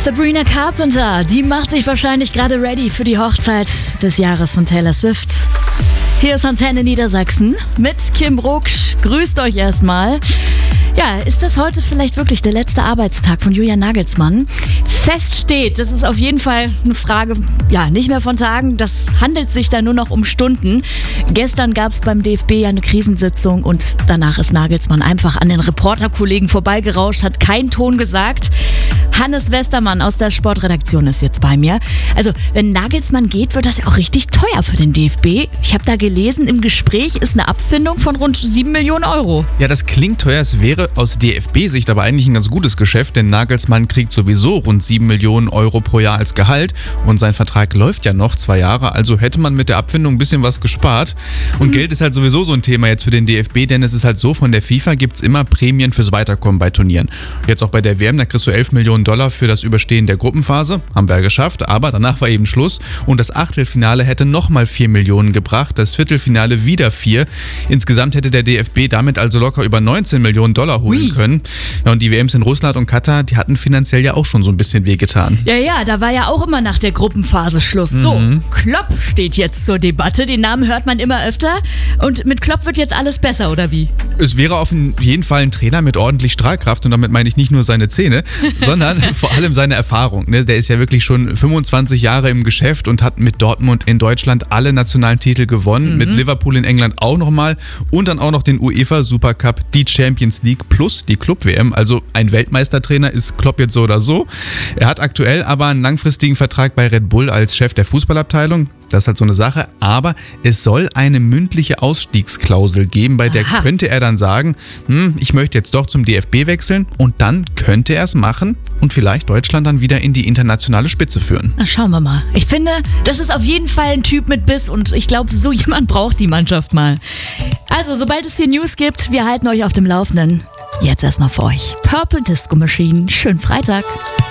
Sabrina Carpenter, die macht sich wahrscheinlich gerade ready für die Hochzeit des Jahres von Taylor Swift. Hier ist Antenne Niedersachsen mit Kim Brucksch. Grüßt euch erstmal. Ja, ist das heute vielleicht wirklich der letzte Arbeitstag von Julian Nagelsmann? Fest steht, das ist auf jeden Fall eine Frage, ja, nicht mehr von Tagen, das handelt sich da nur noch um Stunden. Gestern gab es beim DFB ja eine Krisensitzung und danach ist Nagelsmann einfach an den Reporterkollegen vorbeigerauscht, hat keinen Ton gesagt. Hannes Westermann aus der Sportredaktion ist jetzt bei mir. Also, wenn Nagelsmann geht, wird das ja auch richtig teuer für den DFB. Ich habe da gelesen, im Gespräch ist eine Abfindung von rund 7 Millionen Euro. Ja, das klingt teuer. Es wäre aus DFB-Sicht aber eigentlich ein ganz gutes Geschäft, denn Nagelsmann kriegt sowieso rund 7 Millionen Euro pro Jahr als Gehalt und sein Vertrag läuft ja noch 2 Jahre, also hätte man mit der Abfindung ein bisschen was gespart. Und Geld ist halt sowieso so ein Thema jetzt für den DFB, denn es ist halt so, von der FIFA gibt es immer Prämien fürs Weiterkommen bei Turnieren. Jetzt auch bei der WM, da kriegst du 11 Millionen Dollar für das Überstehen der Gruppenphase, haben wir ja geschafft, aber danach war eben Schluss und das Achtelfinale hätte nochmal 4 Millionen gebracht, das Viertelfinale wieder 4. Insgesamt hätte der DFB damit also locker über 19 Millionen Dollar holen können. Ja, und die WMs in Russland und Katar, die hatten finanziell ja auch schon so ein bisschen wehgetan. Ja, da war ja auch immer nach der Gruppenphase Schluss. So, Klopp steht jetzt zur Debatte, den Namen hört man immer öfter und mit Klopp wird jetzt alles besser, oder wie? Es wäre auf jeden Fall ein Trainer mit ordentlich Strahlkraft und damit meine ich nicht nur seine Zähne, sondern vor allem seine Erfahrung. Der ist ja wirklich schon 25 Jahre im Geschäft und hat mit Dortmund in Deutschland alle nationalen Titel gewonnen, mit Liverpool in England auch nochmal und dann auch noch den UEFA Supercup, die Champions League plus die Club-WM. Also ein Weltmeistertrainer ist Klopp jetzt so oder so. Er hat aktuell aber einen langfristigen Vertrag bei Red Bull als Chef der Fußballabteilung. Das ist halt so eine Sache, aber es soll eine mündliche Ausstiegsklausel geben, bei der könnte er dann sagen, ich möchte jetzt doch zum DFB wechseln und dann könnte er es machen und vielleicht Deutschland dann wieder in die internationale Spitze führen. Na, schauen wir mal. Ich finde, das ist auf jeden Fall ein Typ mit Biss und ich glaube, so jemand braucht die Mannschaft mal. Also, sobald es hier News gibt, wir halten euch auf dem Laufenden. Jetzt erstmal für euch Purple Disco Machine. Schönen Freitag.